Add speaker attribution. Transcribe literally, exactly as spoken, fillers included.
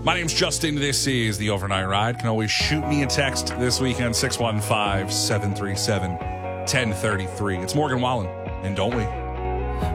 Speaker 1: My name's Justin. This is the Overnight Ride. Can always shoot me a text this weekend, six one five, seven three seven, one zero three three. It's Morgan Wallen, and don't we?